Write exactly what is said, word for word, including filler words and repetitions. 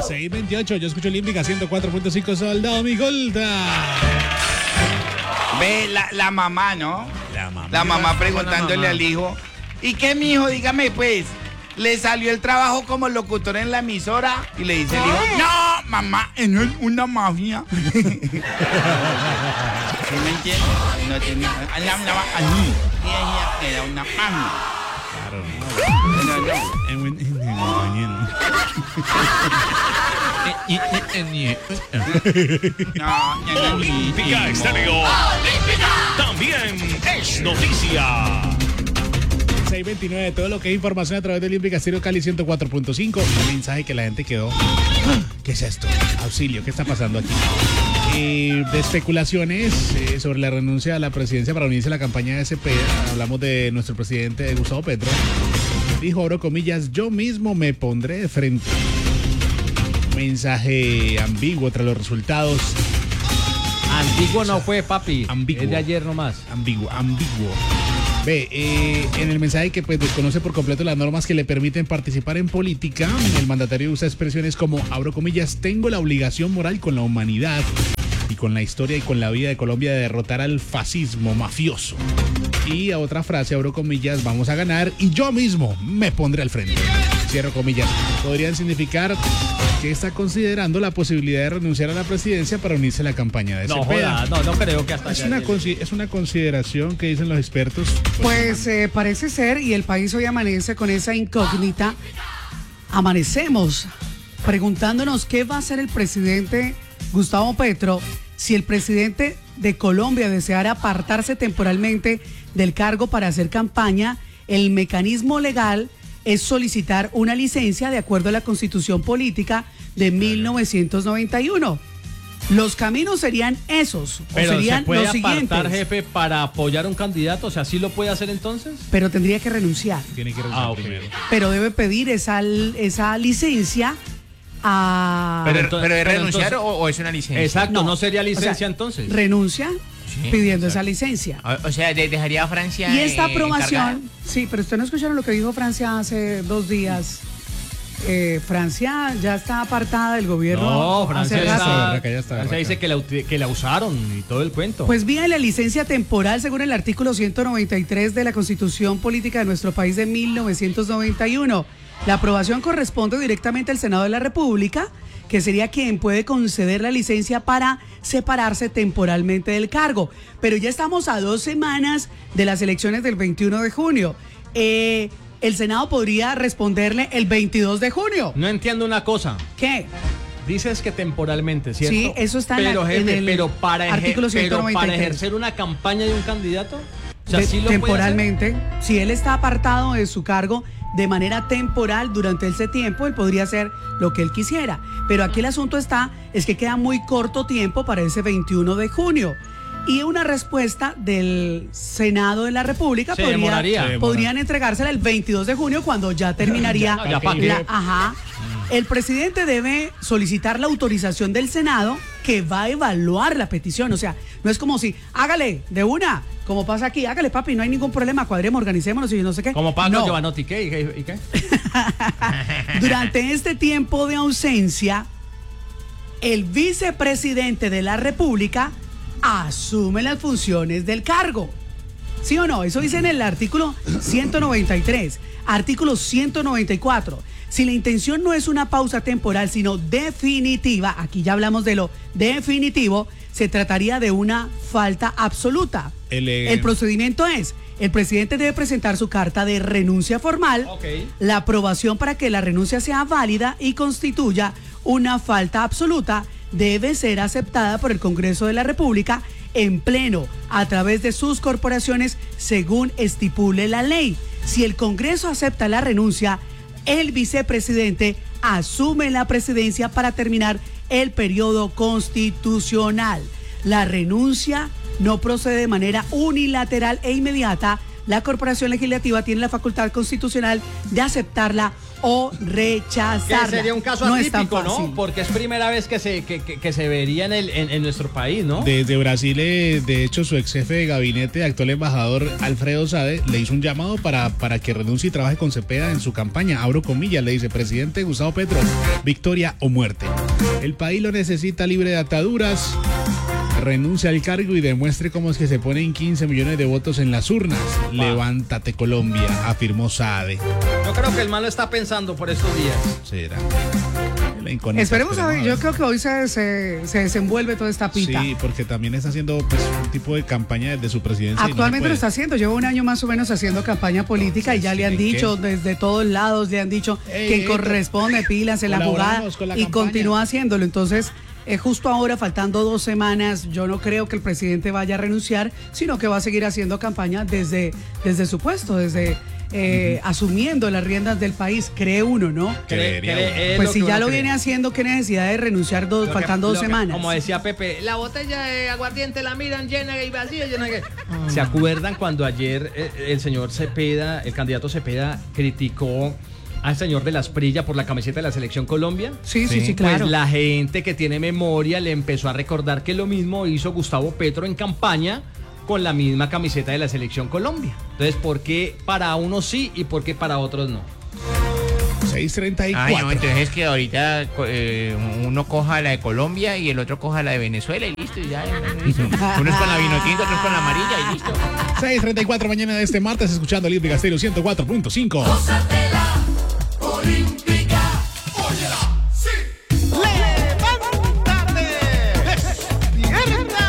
seis veintiocho, yo escucho Olímpica ciento cuatro punto cinco, Soldado mi Golda. Ve la, la mamá, ¿no? La mamá. La mamá preguntándole mamá. al hijo, ¿y qué, mijo? Dígame, pues, ¿le salió el trabajo como locutor en la emisora? Y le dice el hijo, no, mamá, no es una mafia. ¿Sí me entiendes? No tenía... Ella hablaba así, y ella era una mafia. Claro, No, no. No, no, no, Olímpica Estéreo. También es noticia. seis veintinueve, todo lo que es información a través de Olímpica Estéreo Cali ciento cuatro punto cinco. Un mensaje que la gente quedó. ¿Qué es esto? Auxilio, ¿qué está pasando aquí? Eh, de especulaciones eh, sobre la renuncia a la presidencia para unirse a la campaña de S P. Hablamos de nuestro presidente Gustavo Petro. Dijo, abro comillas, yo mismo me pondré de frente. Mensaje ambiguo tras los resultados. Antiguo no fue, papi. Ambiguo. Es de ayer nomás. Ambiguo, ambiguo. Ve, eh, en el mensaje que pues desconoce por completo las normas que le permiten participar en política, el mandatario usa expresiones como, abro comillas, tengo la obligación moral con la humanidad y con la historia y con la vida de Colombia de derrotar al fascismo mafioso. Y a otra frase, abro comillas, vamos a ganar y yo mismo me pondré al frente. Cierro comillas. Podrían significar que está considerando la posibilidad de renunciar a la presidencia para unirse a la campaña de No, Cepeda. joda, no, no creo que hasta Es allá una, llegue. consi- es una consideración que dicen los expertos. Pues eh, parece ser, y el país hoy amanece con esa incógnita. Amanecemos preguntándonos qué va a hacer el presidente Gustavo Petro si el presidente de Colombia deseara apartarse temporalmente del cargo para hacer campaña. El mecanismo legal es solicitar una licencia de acuerdo a la Constitución Política de mil novecientos noventa y uno. Los caminos serían esos, o Pero serían se puede los apartar, siguientes. jefe, para apoyar a un candidato. O sea, ¿sí lo puede hacer entonces? Pero tendría que renunciar. Tiene que renunciar Ah, ok. primero. Pero debe pedir esa, esa licencia a... Pero, entonces- pero ¿es pero renunciar entonces- o, o es una licencia? Exacto, no, No. sería o sea, licencia entonces. Renuncia Sí, pidiendo exacto. esa licencia. O, o sea, de- dejaría a Francia. Y esta eh, aprobación, encargada. sí, pero usted no escucharon lo que dijo Francia hace dos días. Eh, Francia ya está apartada del gobierno. No, Francia, hace está, rato. Berraca, ya está, Francia berraca. dice que la, uti- que la usaron y todo el cuento. Pues vía la licencia temporal según el artículo ciento noventa y tres de la Constitución Política de nuestro país de mil novecientos noventa y uno. La aprobación corresponde directamente al Senado de la República, que sería quien puede conceder la licencia para separarse temporalmente del cargo. Pero ya estamos a dos semanas de las elecciones del veintiuno de junio. Eh, el Senado podría responderle el veintidós de junio. No entiendo una cosa. ¿Qué? Dices que temporalmente, ¿cierto? Sí, eso está en la- pero, jefe, en el pero para, ejer- artículo pero ciento noventa y para tres. ejercer una campaña de un candidato, o sea, De- ¿sí lo puede temporalmente, si él está apartado de su cargo de manera temporal durante ese tiempo, él podría hacer lo que él quisiera. Pero aquí el asunto está, es que queda muy corto tiempo para ese veintiuno de junio. Y una respuesta del Senado de la República Se podría, demoraría. Se demora. podrían entregársela el veintidós de junio cuando ya terminaría Ya, ya, ¿pa' qué? la, ajá. El presidente debe solicitar la autorización del Senado que va a evaluar la petición. O sea, no es como si, hágale de una, como pasa aquí, hágale papi, no hay ningún problema, cuadremos, organicémonos y no sé qué. Como Paco No. Giovanotti, ¿qué? ¿Y qué? ¿Y qué? Durante este tiempo de ausencia, el vicepresidente de la República asume las funciones del cargo. ¿Sí o no? Eso dice en el artículo ciento noventa y tres, artículo ciento noventa y cuatro. Si la intención no es una pausa temporal, sino definitiva, aquí ya hablamos de lo definitivo, se trataría de una falta absoluta. El, eh, El procedimiento es, el presidente debe presentar su carta de renuncia formal, Ok. la aprobación para que la renuncia sea válida y constituya una falta absoluta debe ser aceptada por el Congreso de la República en pleno a través de sus corporaciones según estipule la ley. Si el Congreso acepta la renuncia, el vicepresidente asume la presidencia para terminar el periodo constitucional. La renuncia no procede de manera unilateral e inmediata, la Corporación Legislativa tiene la facultad constitucional de aceptarla o rechazarla. Que sería un caso no es tan atípico, fácil. ¿no? Porque es primera vez que se, que, que, que se vería en, el, en, en nuestro país, ¿no? Desde Brasil, eh, de hecho, su ex jefe de gabinete, actual embajador Alfredo Sade, le hizo un llamado para, para que renuncie y trabaje con Cepeda en su campaña. Abro comillas, le dice: presidente Gustavo Petro, victoria o muerte. El país lo necesita libre de ataduras. Renuncia al cargo y demuestre cómo es que se ponen quince millones de votos en las urnas. Levántate, Colombia, afirmó Sade. Yo creo que el mal lo está pensando por estos días. Será. La incógnita, Esperemos a ver, yo ver. creo que hoy se, se, se desenvuelve toda esta pita. Sí, porque también está haciendo pues, un tipo de campaña desde su presidencia. y no Actualmente se lo puede. está haciendo, lleva un año más o menos haciendo campaña política y ya Sí, le han ¿en qué? dicho desde todos lados, le han dicho Ey, que ey, corresponde pilas en la jugada colaboramos con la y campaña. continúa haciéndolo. Entonces, eh, justo ahora, faltando dos semanas, yo no creo que el presidente vaya a renunciar, sino que va a seguir haciendo campaña desde, desde su puesto, desde eh, asumiendo las riendas del país, cree uno, ¿no? Creería uno. es Pues si que ya uno lo cree. viene haciendo, qué necesidad de renunciar dos, Lo que- faltando dos lo que- semanas. Como decía Pepe, la botella de aguardiente la miran llena y vacía, llena que... ¿Se acuerdan cuando ayer eh, el señor Cepeda, el candidato Cepeda, criticó al señor de la Asprilla por la camiseta de la Selección Colombia? Sí, sí, Sí. sí, claro. Pues la gente que tiene memoria le empezó a recordar que lo mismo hizo Gustavo Petro en campaña con la misma camiseta de la Selección Colombia. Entonces, ¿por qué para unos sí y por qué para otros no? seis treinta y Ay, cuatro. no, entonces que ahorita eh, uno coja la de Colombia y el otro coja la de Venezuela y listo, y ya. Listo. Uno es con la vino tinto, otro es con la amarilla y listo. seis treinta y cuatro mañana de este martes, escuchando Libre Estéreo ciento cuatro punto cinco. Gózatela, Olimpia.